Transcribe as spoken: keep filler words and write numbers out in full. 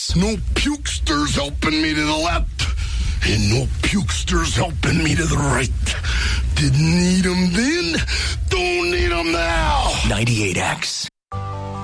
X. No pukesters helping me to the left. And no pukesters helping me to the right. Didn't need them then. Don't need them now. ninety-eight X.